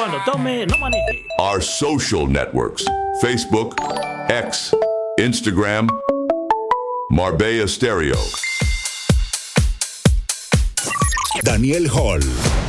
Cuando tome, no maneje. Our social networks: Facebook, X, Instagram, Marbella Stereo. Daniel Hall.